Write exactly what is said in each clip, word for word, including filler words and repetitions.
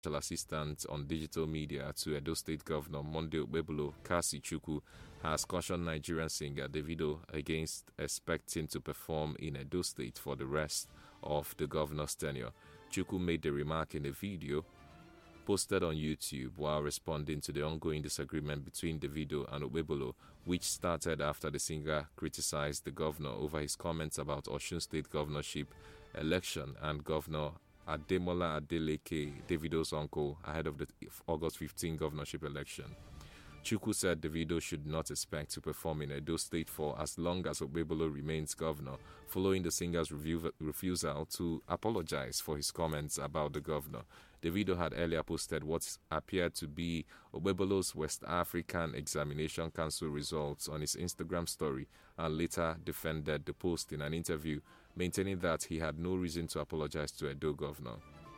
Special Assistant on Digital Media to Edo State Governor Monday Okpebholo, Kasi Chukwu, has cautioned Nigerian singer Davido against expecting to perform in Edo State for the rest of the governor's tenure. Chukwu made the remark in a video posted on YouTube while responding to the ongoing disagreement between Davido and Okpebholo, which started after the singer criticized the governor over his comments about Osun State governorship election and Governor Ademola Adeleke, Davido's uncle, ahead of the August fifteenth governorship election. Chukwu said Davido should not expect to perform in Edo State for as long as Okpebholo remains governor, following the singer's review, refusal to apologize for his comments about the governor. Davido had earlier posted what appeared to be Okpebholo's West African Examination Council results on his Instagram story and later defended the post in an interview, maintaining that he had no reason to apologize to Edo governor.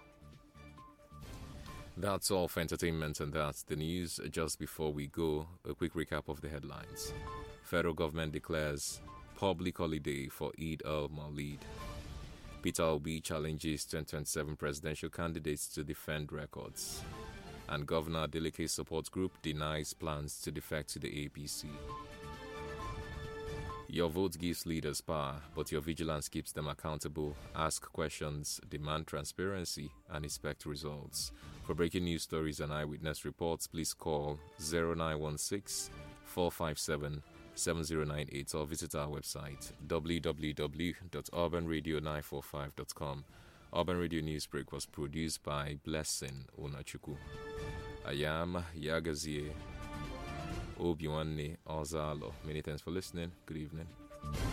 That's all for entertainment, and that's the news. Just before we go, a quick recap of the headlines. Federal government declares public holiday for Eid al-Mawlid. Peter Obi challenges twenty twenty-seven presidential candidates to defend records. And Governor Adeleke's support group denies plans to defect to the A P C. Your vote gives leaders power, but your vigilance keeps them accountable. Ask questions, demand transparency, and inspect results. For breaking news stories and eyewitness reports, please call zero nine one six, four five seven, seven zero nine eight or visit our website w w w dot urban radio nine four five dot com. Urban Radio Newsbreak was produced by Blessing Onachukwu. I am Yagazie Obiwanne Ozalo. Many thanks for listening. Good evening.